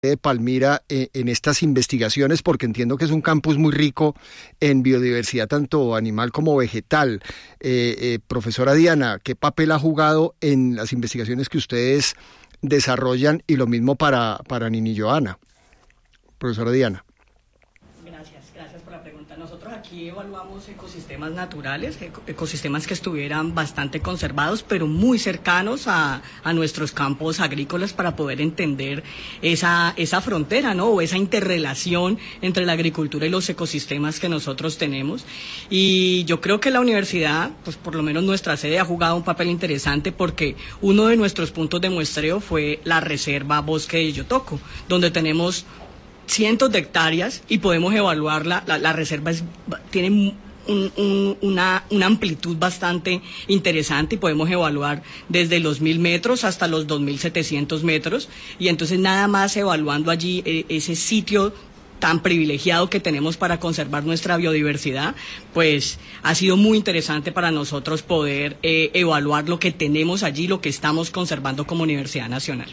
de Palmira en estas investigaciones, porque entiendo que es un campus muy rico en biodiversidad, tanto animal como vegetal. Profesora Diana, ¿qué papel ha jugado en las investigaciones que ustedes desarrollan y lo mismo para Nini Johanna? Profesora Diana. Gracias por la pregunta. Nosotros aquí evaluamos ecosistemas naturales, ecosistemas que estuvieran bastante conservados, pero muy cercanos a nuestros campos agrícolas para poder entender esa frontera, ¿no? O esa interrelación entre la agricultura y los ecosistemas que nosotros tenemos. Y yo creo que la universidad, pues por lo menos nuestra sede, ha jugado un papel interesante porque uno de nuestros puntos de muestreo fue la reserva Bosque de Yotoco, donde tenemos cientos de hectáreas y podemos evaluarla. La reserva tiene una amplitud bastante interesante y podemos evaluar desde los 1.000 metros hasta los 2.700 metros, y entonces nada más evaluando allí ese sitio tan privilegiado que tenemos para conservar nuestra biodiversidad, pues ha sido muy interesante para nosotros poder evaluar lo que tenemos allí, lo que estamos conservando como Universidad Nacional.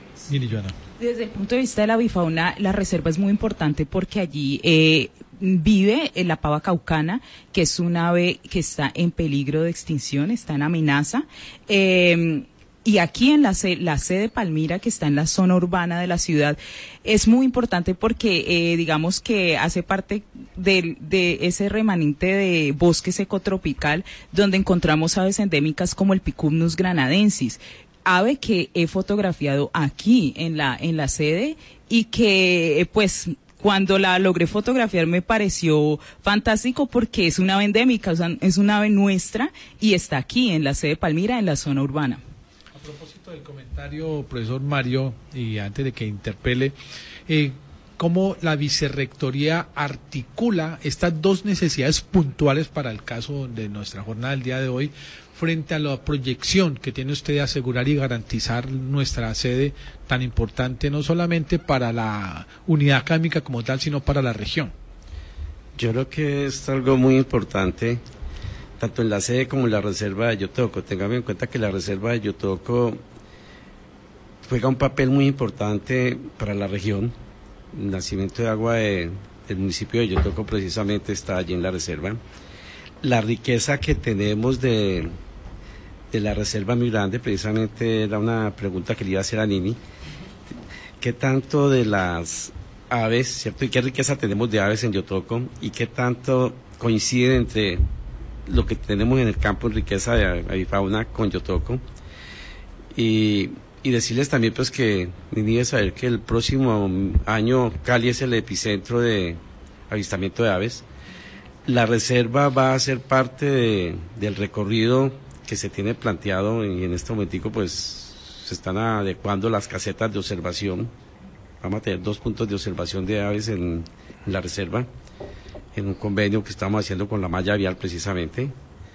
Desde el punto de vista de la avifauna, la reserva es muy importante porque allí vive la pava caucana, que es un ave que está en peligro de extinción, está en amenaza. Y aquí en la sede Palmira, que está en la zona urbana de la ciudad, es muy importante porque digamos que hace parte de ese remanente de bosque secotropical donde encontramos aves endémicas como el Picumnus granadensis, ave que he fotografiado aquí en la sede y que pues cuando la logré fotografiar me pareció fantástico porque es una ave endémica, o sea, es una ave nuestra y está aquí en la sede Palmira, en la zona urbana. A propósito del comentario, profesor Mario, y antes de que interpele, ¿cómo la vicerrectoría articula estas dos necesidades puntuales para el caso de nuestra jornada del día de hoy frente a la proyección que tiene usted de asegurar y garantizar nuestra sede tan importante, no solamente para la unidad académica como tal, sino para la región? Yo creo que es algo muy importante, tanto en la sede como en la reserva de Yotoco. Téngame en cuenta que la reserva de Yotoco juega un papel muy importante para la región. El nacimiento de agua del municipio de Yotoco precisamente está allí en la reserva. La riqueza que tenemos de la reserva muy grande, precisamente era una pregunta que le iba a hacer a Nini. ¿Qué tanto de las aves, cierto? ¿Y qué riqueza tenemos de aves en Yotoco? ¿Y qué tanto coincide entre lo que tenemos en el campo en riqueza de avifauna con Yotoco? Y decirles también pues que Nini debe saber que el próximo año Cali es el epicentro de avistamiento de aves. La reserva va a ser parte del recorrido que se tiene planteado y en este momentico pues se están adecuando las casetas de observación. Vamos a tener 2 puntos de observación de aves en la reserva, en un convenio que estamos haciendo con la malla vial precisamente.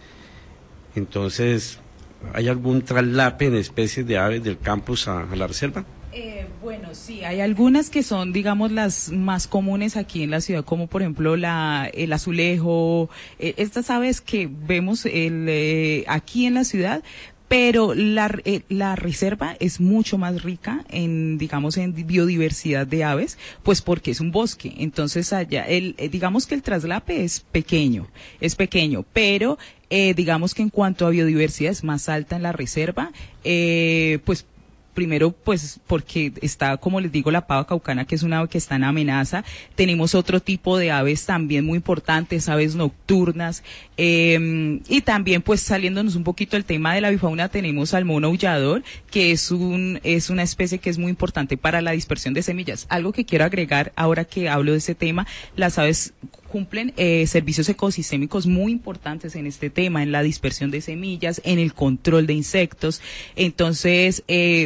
Entonces, ¿hay algún traslape en especies de aves del campus a la reserva? Bueno, sí, hay algunas que son, digamos, las más comunes aquí en la ciudad, como por ejemplo el azulejo, estas aves que vemos aquí en la ciudad, pero la reserva es mucho más rica en, digamos, en biodiversidad de aves, pues porque es un bosque. Entonces allá, digamos que el traslape es pequeño, pero digamos que en cuanto a biodiversidad es más alta en la reserva, pues primero, pues, porque está, como les digo, la pava caucana, que es una ave que está en amenaza. Tenemos otro tipo de aves también muy importantes, aves nocturnas, y también, pues, saliéndonos un poquito del tema de la avifauna, tenemos al mono aullador, que es una especie que es muy importante para la dispersión de semillas. Algo que quiero agregar ahora que hablo de este tema, las aves cumplen servicios ecosistémicos muy importantes en este tema, en la dispersión de semillas, en el control de insectos. Entonces,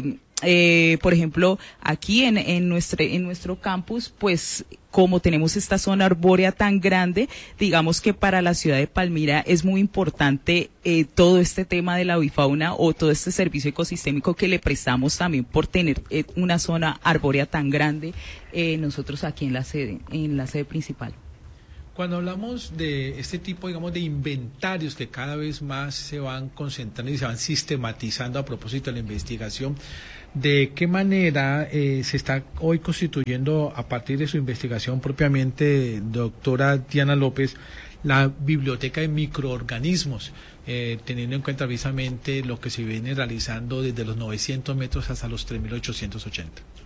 por ejemplo, aquí en nuestro campus, pues como tenemos esta zona arbórea tan grande, digamos que para la ciudad de Palmira es muy importante todo este tema de la avifauna o todo este servicio ecosistémico que le prestamos también por tener una zona arbórea tan grande nosotros aquí en la sede principal. Cuando hablamos de este tipo, digamos, de inventarios que cada vez más se van concentrando y se van sistematizando a propósito de la investigación, ¿de qué manera se está hoy constituyendo, a partir de su investigación propiamente, doctora Diana López, la biblioteca de microorganismos, teniendo en cuenta precisamente lo que se viene realizando desde los 900 metros hasta los 3.880?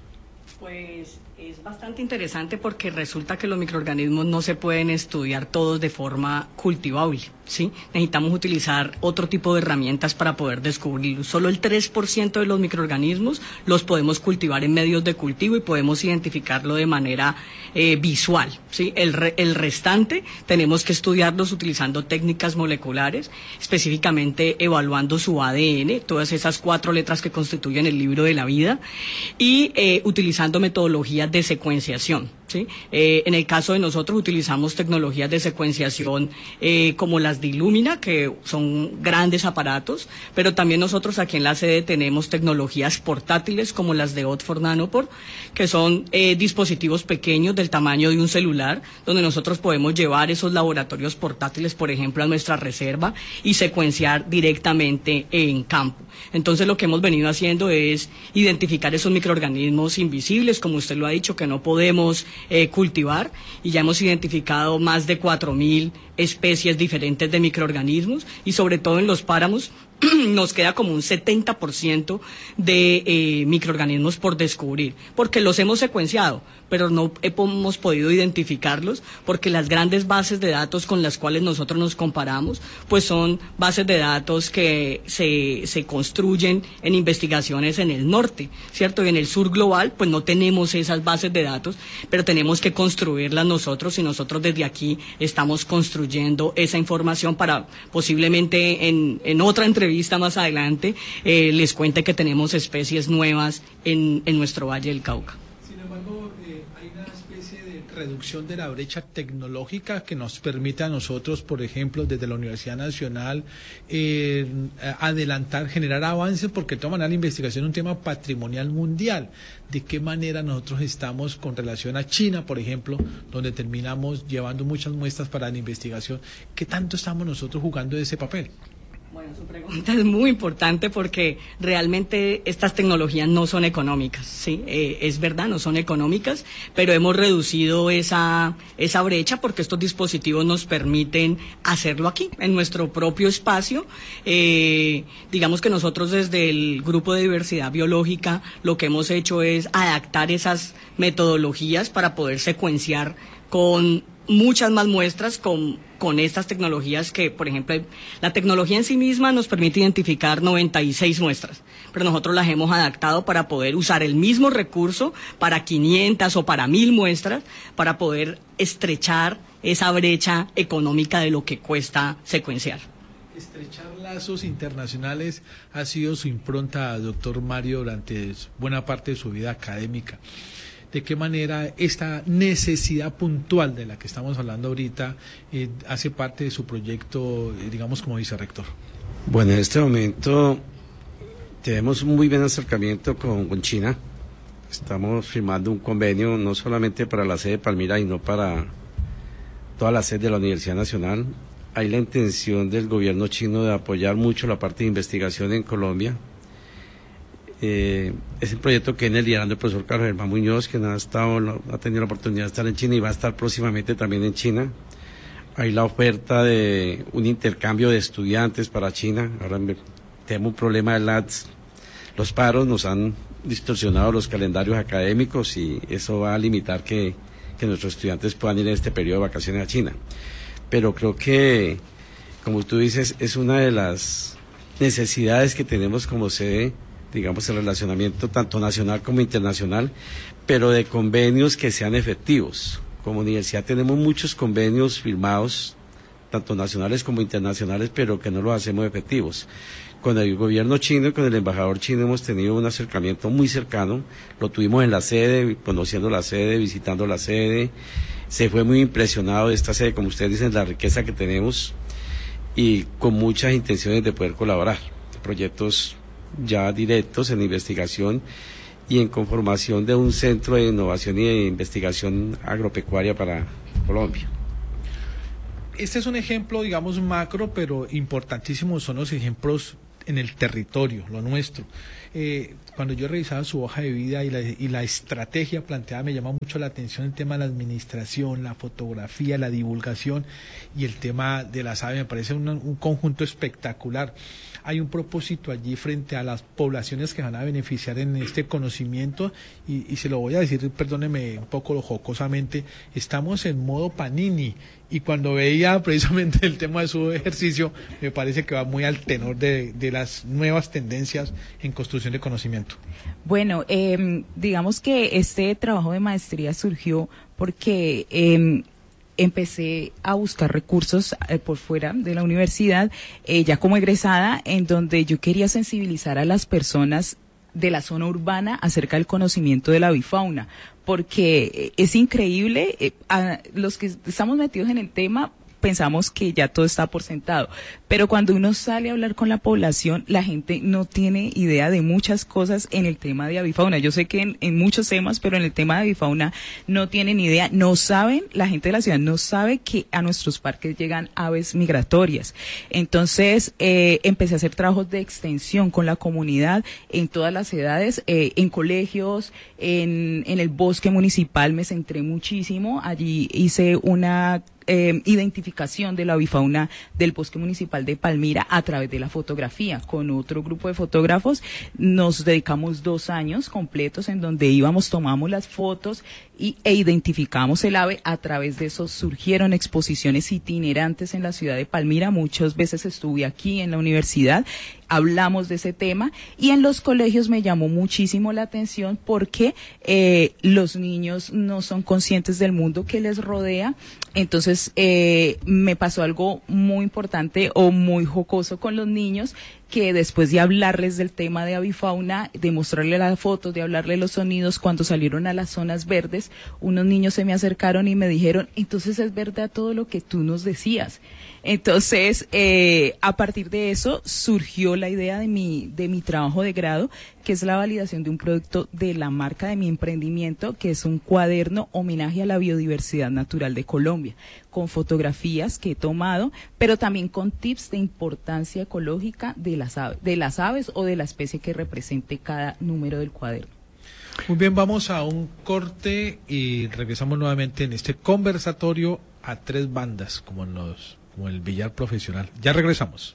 Pues es bastante interesante porque resulta que los microorganismos no se pueden estudiar todos de forma cultivable, ¿sí? Necesitamos utilizar otro tipo de herramientas para poder descubrirlos. Solo el 3% de los microorganismos los podemos cultivar en medios de cultivo y podemos identificarlo de manera visual, ¿sí? El restante tenemos que estudiarlos utilizando técnicas moleculares, específicamente evaluando su ADN, todas esas 4 letras que constituyen el libro de la vida, y utilizando metodologías de secuenciación, ¿sí? En el caso de nosotros utilizamos tecnologías de secuenciación como las de Illumina, que son grandes aparatos, pero también nosotros aquí en la sede tenemos tecnologías portátiles como las de Oxford Nanopore, que son dispositivos pequeños del tamaño de un celular, donde nosotros podemos llevar esos laboratorios portátiles, por ejemplo, a nuestra reserva y secuenciar directamente en campo. Entonces lo que hemos venido haciendo es identificar esos microorganismos invisibles, como usted lo ha dicho, que no podemos cultivar, y ya hemos identificado más de 4.000 especies diferentes de microorganismos, y sobre todo en los páramos nos queda como un 70% de microorganismos por descubrir, porque los hemos secuenciado, pero no hemos podido identificarlos, porque las grandes bases de datos con las cuales nosotros nos comparamos, pues son bases de datos que se construyen en investigaciones en el norte, ¿cierto? Y en el sur global, pues no tenemos esas bases de datos, pero tenemos que construirlas nosotros, y nosotros desde aquí estamos construyendo esa información para posiblemente en otra entrevista más adelante les cuente que tenemos especies nuevas en nuestro Valle del Cauca. Sin embargo, hay una especie de reducción de la brecha tecnológica que nos permite a nosotros, por ejemplo, desde la Universidad Nacional, adelantar, generar avances, porque de todas maneras la investigación es un tema patrimonial mundial. ¿De qué manera nosotros estamos con relación a China, por ejemplo, donde terminamos llevando muchas muestras para la investigación? ¿Qué tanto estamos nosotros jugando de ese papel? Bueno, su pregunta es muy importante porque realmente estas tecnologías no son económicas, ¿sí? Es verdad, no son económicas, pero hemos reducido esa brecha porque estos dispositivos nos permiten hacerlo aquí, en nuestro propio espacio. Digamos que nosotros desde el Grupo de Diversidad Biológica lo que hemos hecho es adaptar esas metodologías para poder secuenciar con muchas más muestras con estas tecnologías que, por ejemplo, la tecnología en sí misma nos permite identificar 96 muestras, pero nosotros las hemos adaptado para poder usar el mismo recurso para 500 o para 1.000 muestras, para poder estrechar esa brecha económica de lo que cuesta secuenciar. Estrechar lazos internacionales ha sido su impronta, doctor Mario, durante buena parte de su vida académica. ¿De qué manera esta necesidad puntual de la que estamos hablando ahorita hace parte de su proyecto, digamos, como vicerrector? Bueno, en este momento tenemos un muy buen acercamiento con China. Estamos firmando un convenio no solamente para la sede de Palmira, sino para toda la sede de la Universidad Nacional. Hay la intención del gobierno chino de apoyar mucho la parte de investigación en Colombia. Es un proyecto que viene liderando el profesor Carlos Germán Muñoz, que ha tenido la oportunidad de estar en China y va a estar próximamente también en China. Hay la oferta de un intercambio de estudiantes para China. Ahora tenemos un problema de los paros, nos han distorsionado los calendarios académicos y eso va a limitar que nuestros estudiantes puedan ir en este periodo de vacaciones a China. Pero creo que, como tú dices, es una de las necesidades que tenemos como sede, digamos, el relacionamiento tanto nacional como internacional, pero de convenios que sean efectivos. Como universidad tenemos muchos convenios firmados, tanto nacionales como internacionales, pero que no los hacemos efectivos. Con el gobierno chino y con el embajador chino hemos tenido un acercamiento muy cercano, lo tuvimos en la sede, conociendo la sede, visitando la sede, se fue muy impresionado de esta sede, como ustedes dicen, la riqueza que tenemos y con muchas intenciones de poder colaborar. Proyectos ya directos en investigación y en conformación de un centro de innovación y de investigación agropecuaria para Colombia. este es un ejemplo, digamos, macro, pero importantísimos son los ejemplos en el territorio, lo nuestro. Cuando yo revisaba su hoja de vida y la estrategia planteada, me llama mucho la atención el tema de la administración, la fotografía, la divulgación y el tema de las aves. Me parece un conjunto espectacular. Hay un propósito allí frente a las poblaciones que van a beneficiar en este conocimiento y se lo voy a decir, perdóneme un poco jocosamente, estamos en modo Panini. Y cuando veía precisamente el tema de su ejercicio, me parece que va muy al tenor de las nuevas tendencias en construcción de conocimiento. Bueno, digamos que este trabajo de maestría surgió porque empecé a buscar recursos por fuera de la universidad, ya como egresada, en donde yo quería sensibilizar a las personas de la zona urbana acerca del conocimiento de la avifauna, porque es increíble, a los que estamos metidos en el tema pensamos que ya todo está por sentado, pero cuando uno sale a hablar con la población, la gente no tiene idea de muchas cosas en el tema de avifauna. Yo sé que en muchos temas, pero en el tema de avifauna no tienen idea, no saben, la gente de la ciudad no sabe que a nuestros parques llegan aves migratorias. Entonces, empecé a hacer trabajos de extensión con la comunidad en todas las edades, en colegios, en el bosque municipal me centré muchísimo, allí hice una identificación de la avifauna del bosque municipal de Palmira a través de la fotografía. Con otro grupo de fotógrafos nos dedicamos 2 años completos en donde íbamos, tomamos las fotos e identificamos el ave. A través de eso surgieron exposiciones itinerantes en la ciudad de Palmira. Muchas veces estuve aquí en la universidad, hablamos de ese tema y en los colegios me llamó muchísimo la atención porque los niños no son conscientes del mundo que les rodea. Entonces me pasó algo muy importante o muy jocoso con los niños, que después de hablarles del tema de avifauna, de mostrarle las fotos, de hablarle los sonidos, cuando salieron a las zonas verdes, unos niños se me acercaron y me dijeron, entonces es verdad todo lo que tú nos decías. Entonces, a partir de eso surgió la idea de mi trabajo de grado, que es la validación de un producto de la marca de mi emprendimiento, que es un cuaderno homenaje a la biodiversidad natural de Colombia, con fotografías que he tomado, pero también con tips de importancia ecológica de las aves o de la especie que represente cada número del cuaderno. Muy bien, vamos a un corte y regresamos nuevamente en este conversatorio a 3 bandas, como el billar profesional. Ya regresamos.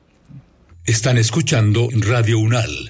Están escuchando Radio Unal.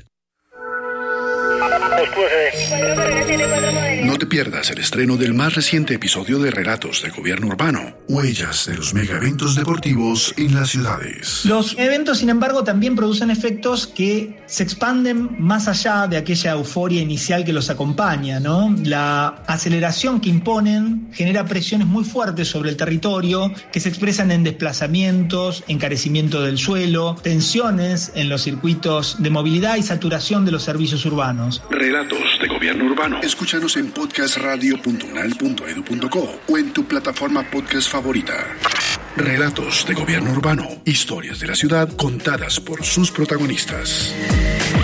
No te pierdas el estreno del más reciente episodio de Relatos de Gobierno Urbano, huellas de los megaeventos deportivos en las ciudades. Los eventos, sin embargo, también producen efectos que se expanden más allá de aquella euforia inicial que los acompaña, ¿no? La aceleración que imponen genera presiones muy fuertes sobre el territorio, que se expresan en desplazamientos, encarecimiento del suelo, tensiones en los circuitos de movilidad y saturación de los servicios urbanos. Relatos de Gobierno Urbano. Escúchanos en podcastradio.unal.edu.co o en tu plataforma podcast favorita. Relatos de Gobierno Urbano. Historias de la ciudad contadas por sus protagonistas.